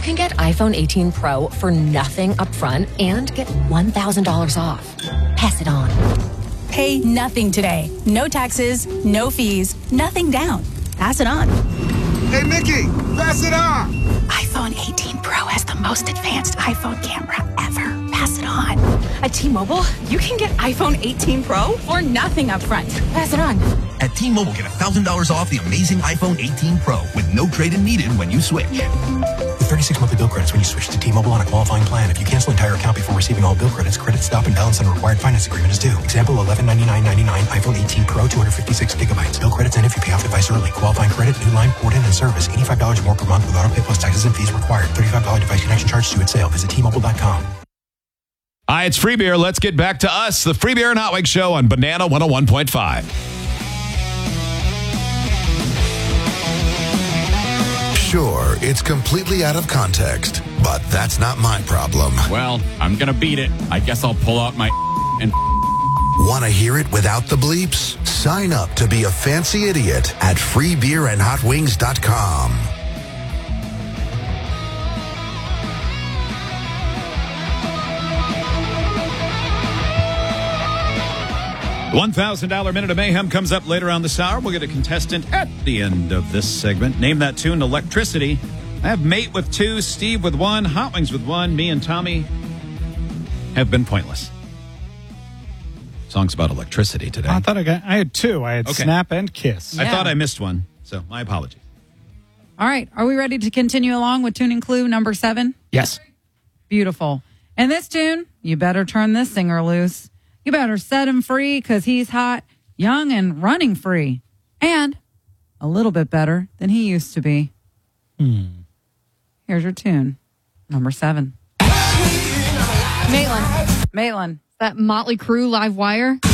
can get iPhone 18 Pro for nothing upfront and get $1,000 off. Pass it on. Pay nothing today. No taxes, no fees, nothing down. Pass it on. Hey, Mickey, pass it on. iPhone 18 Pro has the most advanced iPhone camera ever. Pass it on. At T-Mobile, you can get iPhone 18 Pro For nothing upfront. Pass it on. At T-Mobile, get $1,000 off the amazing iPhone 18 Pro with no trade-in needed when you switch. With 36 monthly bill credits when you switch to T-Mobile on a qualifying plan. If you cancel entire account before receiving all bill credits, credit stop and balance on required finance agreement is due. Example, $1199.99 iPhone 18 Pro, 256 gigabytes. Bill credits end if you pay off device early. Qualifying credit, new line, port in, and service. $85 or more per month with auto pay plus taxes and fees required. $35 device connection charge due at sale. Visit T-Mobile.com. Hi, it's Free Beer. Let's get back to us, the Free Beer and Hot Wings Show on Banana 101.5. Sure, it's completely out of context, but that's not my problem. Well, I'm going to beat it. I guess I'll pull out my and... Want to hear it without the bleeps? Sign up to be a fancy idiot at freebeerandhotwings.com. $1,000 Minute of Mayhem comes up later on this hour. We'll get a contestant at the end of this segment. Name that tune, Electricity. I have Mate with 2, Steve with 1, Hot Wings with 1. Me and Tommy have been pointless. Song's about electricity today. I thought I had 2. I had Snap and Kiss. I thought I missed one, so my apologies. All right. Are we ready to continue along with tuning clue number 7? Yes. Beautiful. And this tune, you better turn this singer loose. You better set him free because he's hot, young, and running free. And a little bit better than he used to be. Here's your tune, number 7. Maitland. Maitland. That Motley Crue Live Wire.